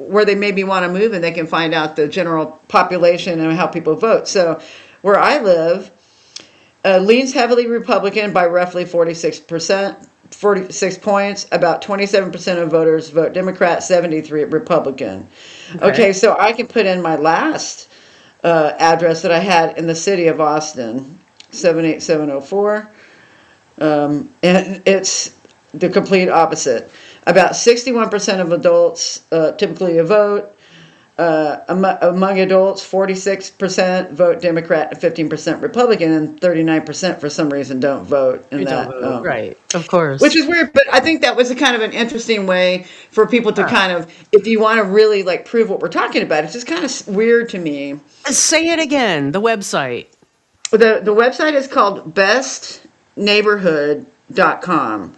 where they maybe want to move, and they can find out the general population and how people vote. So where I live leans heavily Republican by roughly 46%. 46 points. About 27% of voters vote Democrat, 73 Republican. Okay, so I can put in my last address that I had in the city of Austin, 78704. And it's the complete opposite. About 61% of adults typically vote. Among adults, 46% vote Democrat, 15% Republican, and 39% for some reason don't vote. Right, of course. Which is weird, but I think that was a kind of an interesting way for people to kind of, if you want to really like prove what we're talking about, it's just kind of weird to me. Say it again, the website. The website is called bestneighborhood.com.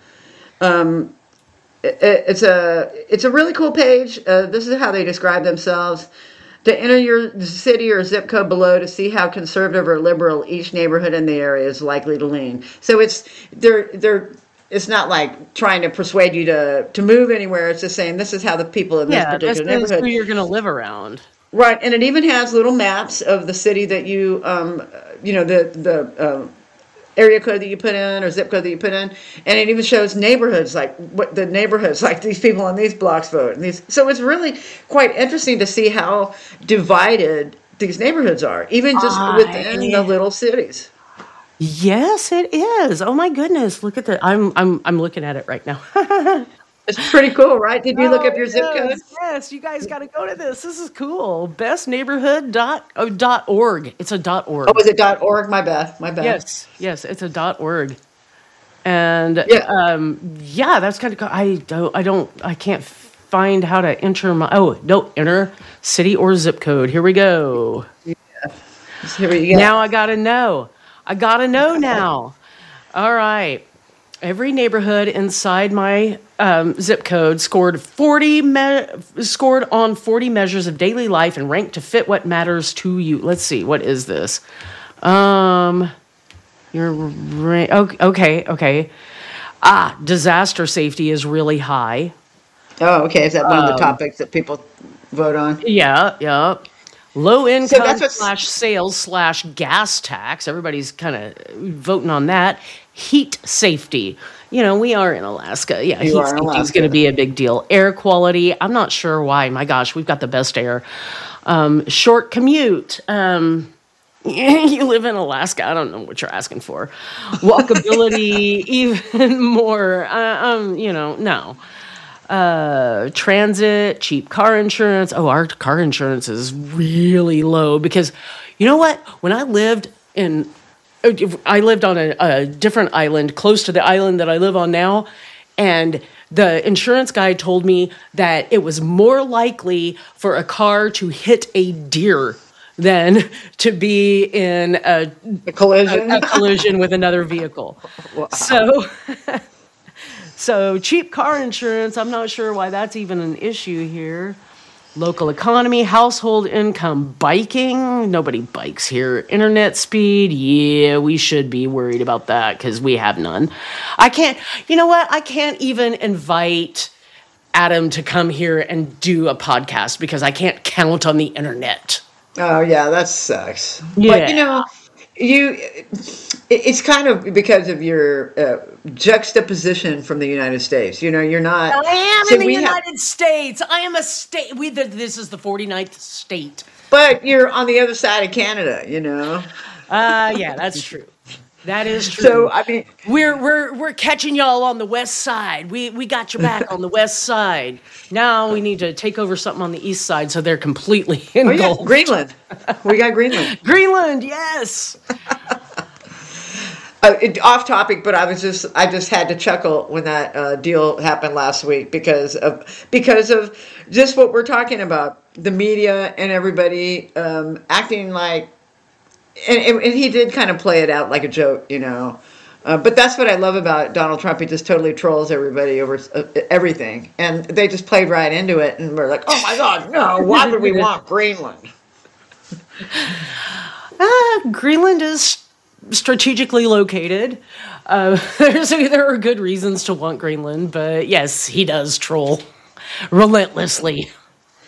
It's a really cool page. This is how they describe themselves. To enter your city or zip code below to see how conservative or liberal each neighborhood in the area is likely to lean. So it's not like trying to persuade you to move anywhere. It's just saying this is how the people in this particular neighborhood. That's who you're going to live around. Right, and it even has little maps of the city that you the area code that you put in or zip code that you put in, and it even shows neighborhoods, like what the neighborhoods, like these people in these blocks vote. And so it's really quite interesting to see how divided these neighborhoods are, even just within the little cities. Yes, it is. Oh my goodness, look at that! I'm looking at it right now. It's pretty cool, right? Did you look up your zip code? Yes, you guys got to go to this. This is cool. Bestneighborhood.org. It's a .org. Oh, is it .org? My bad. Yes, it's a .org. And that's kind of cool. I can't find how to enter enter city or zip code. Here we go. Yeah. Here we go. Now I got to know. Now. All right. Every neighborhood inside my zip code scored on 40 measures of daily life and ranked to fit what matters to you. Let's see, what is this? Okay. Disaster safety is really high. Oh, okay. Is that one of the topics that people vote on? Yeah. Low income /sales /gas tax. Everybody's kind of voting on that. Heat safety. We are in Alaska. Yeah, heat safety is going to be a big deal. Air quality. I'm not sure why. My gosh, we've got the best air. Short commute. You live in Alaska. I don't know what you're asking for. Walkability, even more. No. Transit, cheap car insurance. Oh, our car insurance is really low because, you know what? When I lived on a different island close to the island that I live on now, and the insurance guy told me that it was more likely for a car to hit a deer than to be in a collision with another vehicle. Wow. So cheap car insurance, I'm not sure why that's even an issue here. Local economy, household income, biking. Nobody bikes here. Internet speed, yeah, we should be worried about that because we have none. I can't even invite Adam to come here and do a podcast because I can't count on the internet. Oh, yeah, that sucks. Yeah. But, it's kind of because of your juxtaposition from the United States. You're not. I am in the United States. I am a state. This is the 49th state. But you're on the other side of Canada. Yeah, that's true. That is true. So I mean, we're catching y'all on the west side. We got your back on the west side. Now we need to take over something on the east side, so they're completely engulfed. Oh yeah, Greenland. We got Greenland. Greenland, yes. Off topic, but I just had to chuckle when that deal happened last week because of just what we're talking about, the media and everybody acting like. And he did kind of play it out like a joke, But that's what I love about Donald Trump. He just totally trolls everybody over everything. And they just played right into it. And we're like, oh, my God, no. Why would we want Greenland? Greenland is strategically located. There are good reasons to want Greenland. But, yes, he does troll relentlessly.